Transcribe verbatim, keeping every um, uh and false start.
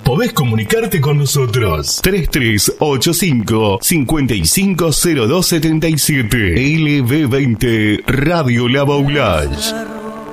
podés comunicarte con nosotros. tres tres ocho cinco, cinco cinco cero dos siete siete. L B veinte Radio La Baulage.